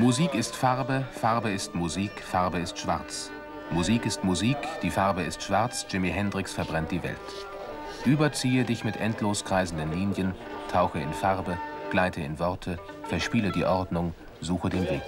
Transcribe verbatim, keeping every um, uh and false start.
Musik ist Farbe, Farbe ist Musik, Farbe ist schwarz. Musik ist Musik, die Farbe ist schwarz, Jimi Hendrix verbrennt die Welt. Überziehe dich mit endlos kreisenden Linien, tauche in Farbe, gleite in Worte, verspiele die Ordnung, suche den Weg.